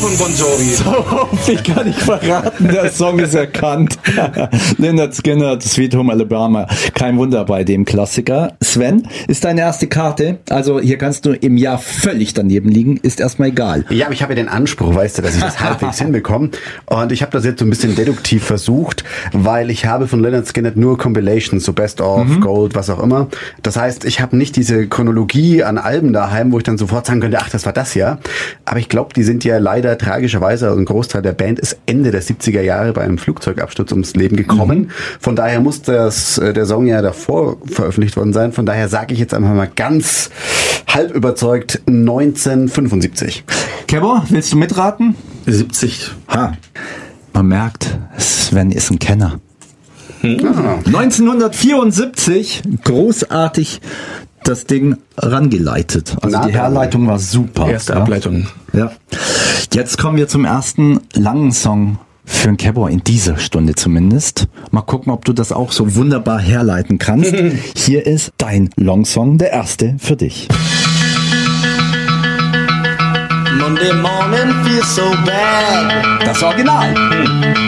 von Bon Jovi. So viel kann ich verraten, der Song ist erkannt. Lynyrd Skynyrd, Sweet Home Alabama. Kein Wunder bei dem Klassiker. Sven, ist deine erste Karte, also hier kannst du im Jahr völlig daneben liegen, ist erstmal egal. Ja, aber ich habe ja den Anspruch, weißt du, dass ich das halbwegs hinbekomme. Und ich habe das jetzt so ein bisschen deduktiv versucht, weil ich habe von Lynyrd Skynyrd nur Compilations, so Best of, Gold, was auch immer. Das heißt, ich habe nicht diese Chronologie an Alben daheim, wo ich dann sofort sagen könnte, ach, das war das ja. Aber ich glaube, die sind ja leider tragischerweise, also ein Großteil der Band ist Ende der 70er Jahre bei einem Flugzeugabsturz ums Leben gekommen. Von daher muss der Song ja davor veröffentlicht worden sein. Von daher sage ich jetzt einfach mal ganz halb überzeugt 1975. Kebo, willst du mitraten? 70. Ha. Man merkt, Sven ist ein Kenner. 1974, großartig das Ding rangeleitet. Also die Herleitung war super. Erste Ableitung. Ja. Jetzt kommen wir zum ersten langen Song für einen Kebo in dieser Stunde zumindest. Mal gucken, ob du das auch so wunderbar herleiten kannst. Hier ist dein Longsong, der erste für dich. Monday morning feels so bad. Das Original.